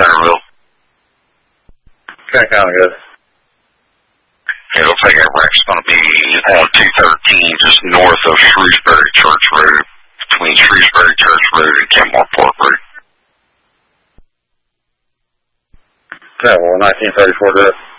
Centerville. Okay, kind of good. It looks like that wreck's going to be on 213, just north of Shrewsbury Church Road, between Shrewsbury Church Road and Kenmore Park Road. Okay, well, 1934 to